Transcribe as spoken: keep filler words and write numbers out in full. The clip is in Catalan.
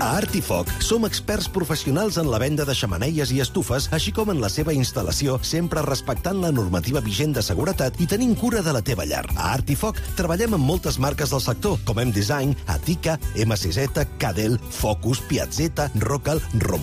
A Artifoc som experts professionals en la venda de xemeneies i estufes, així com en la seva instal·lació, sempre respectant la normativa vigent de seguretat i tenint cura de la teva llar. A Artifoc treballem amb moltes marques del sector, com M Design, Atica, M C Z, Cadel, Focus, Piazzetta, Rocal, Rom